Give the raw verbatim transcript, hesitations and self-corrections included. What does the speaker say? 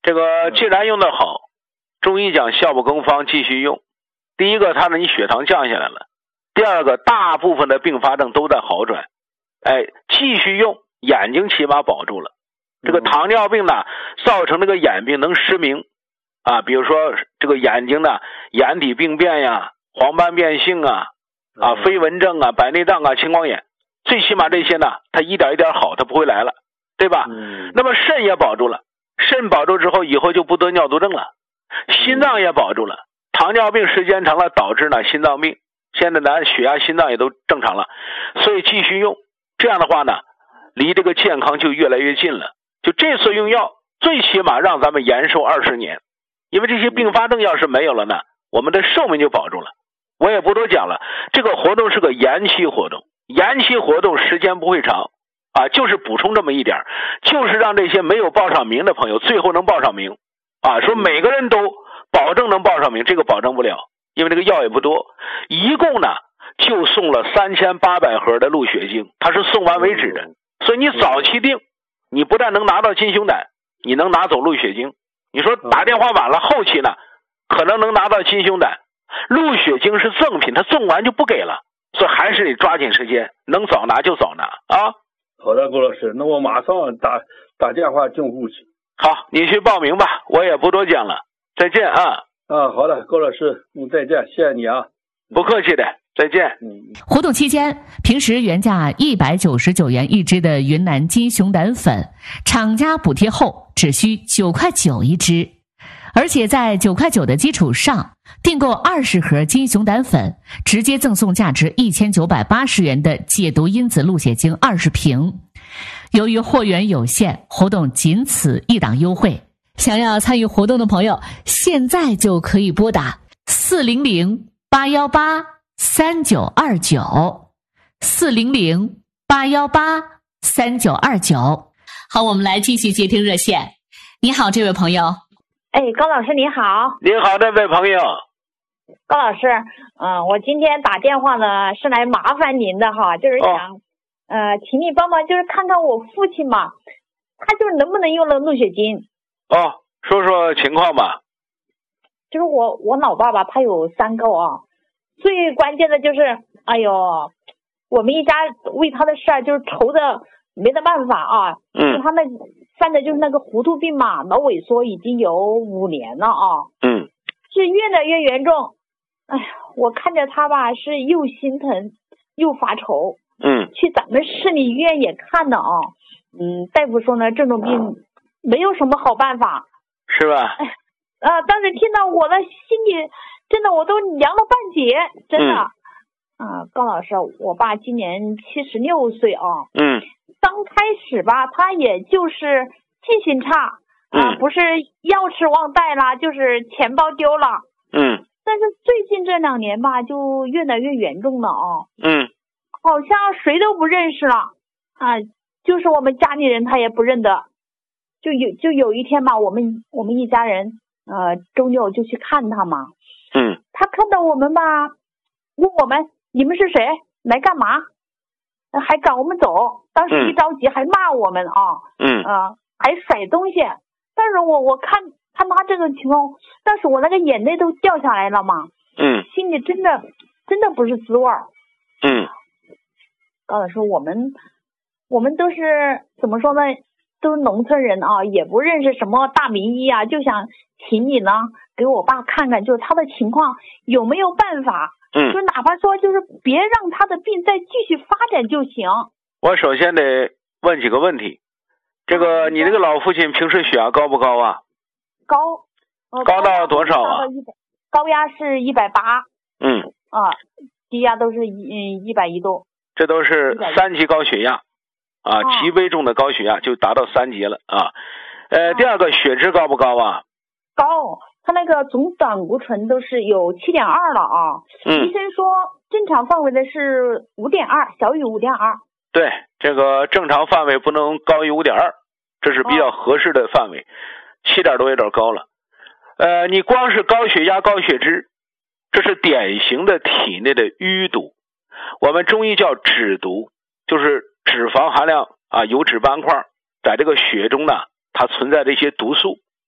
这个既然用得好，中医讲效不更方，继续用。第一个，它让你血糖降下来了；第二个，大部分的并发症都在好转。哎，继续用，眼睛起码保住了。这个糖尿病呢，造成这个眼病能失明啊，比如说这个眼睛呢，眼底病变呀、黄斑变性啊、啊飞蚊症啊、白内障啊、青光眼，最起码这些呢，它一点一点好，它不会来了，对吧？ 嗯、 那么肾也保住了，肾保住之后，以后就不得尿毒症了。心脏也保住了，糖尿病时间长了导致呢心脏病，现在咱血压、心脏也都正常了，所以继续用。这样的话呢，离这个健康就越来越近了。就这次用药，最起码让咱们延寿二十年，因为这些并发症要是没有了呢，我们的寿命就保住了。我也不多讲了，这个活动是个延期活动，延期活动时间不会长啊，就是补充这么一点，就是让这些没有报上名的朋友最后能报上名啊。说每个人都保证能报上名，这个保证不了，因为这个药也不多，一共呢就送了三千八百盒的鹿血精，它是送完为止的。所以你早期定，你不但能拿到金胸胆，你能拿走鹿血精。你说打电话晚了，后期呢可能能拿到金胸胆，鹿血精是赠品，它送完就不给了，所以还是得抓紧时间，能早拿就早拿啊。 好的，郭老师，那我马上打打电话进户去。 好，你去报名吧，我也不多讲了，再见啊。 啊，好的，郭老师，嗯，再见，谢谢你啊。 不客气的，再见。 活动期间，平时原价一百九十九元一支的云南金熊胆粉，厂家补贴后只需九块九一支，而且在九块九的基础上，订购二十盒金熊胆粉，直接赠送价值一千九百八十元的解毒因子鹿血精二十瓶。由于货源有限，活动仅此一档优惠。想要参与活动的朋友，现在就可以拨打四零零八幺八三九二九四零零八幺八三九二九。好，我们来继续接听热线。你好，这位朋友。 哎，高老师你好。 你好，这位朋友。 高老师，嗯，我今天打电话呢是来麻烦您的哈，就是想、哦、呃，请你帮忙，就是看看我父亲嘛，他就是能不能用了鹿血精。 哦，说说情况吧。 就是我我老爸爸他有三高啊，最关键的就是，哎呦，我们一家为他的事儿就是愁的没得办法啊。 嗯。 就他那犯的就是那个糊涂病嘛，脑萎缩已经有五年了啊。 嗯。 是越来越严重，哎呀，我看着他吧，是又心疼又发愁。 嗯。 去咱们市里医院也看了啊，嗯，大夫说呢，这种病没有什么好办法。 是吧？ 哎。啊！当时听到我的心里真的我都凉了半截，真的。嗯、啊，高老师，我爸今年七十六岁啊。 嗯。 刚开始吧，他也就是记性差啊、 嗯， 不是钥匙忘带啦，就是钱包丢了。 嗯。 但是最近这两年吧，就越来越严重了啊。 嗯。 好像谁都不认识了啊，就是我们家里人他也不认得。就有就有一天吧，我们我们一家人。呃，周六就去看他嘛。 嗯。 他看到我们吧，问我们你们是谁，来干嘛，还赶我们走。当时一着急还骂我们啊。 嗯。 啊、呃，还甩东西。但是我我看看他这个情况，当时我那个眼泪都掉下来了嘛。 嗯。 心里真的真的不是滋味儿。 嗯。 高老师，我们我们都是怎么说呢？都是农村人啊，也不认识什么大名医啊，就想请你呢给我爸看看，就是他的情况有没有办法。 嗯。 就哪怕说就是别让他的病再继续发展就行。 我首先得问几个问题。这个你这个老父亲平时血压高不高啊？ 高。呃、 高到多少啊？ 高压是一百八。 嗯。 啊，低压都是一嗯一百一度。 这都是三级高血压。啊，极危重的高血压就达到三级了啊。呃，第二个血脂高不高啊？ 高，他那个总胆固醇都是有七点二了啊。 嗯。 医生说正常范围的是五点二，小于五点二。 对，这个正常范围不能高于五点二，这是比较合适的范围。七点多有点高了。呃，你光是高血压、高血脂，这是典型的体内的淤堵，我们中医叫脂毒，就是脂肪含量啊，油脂斑块在这个血中呢，它存在这些毒素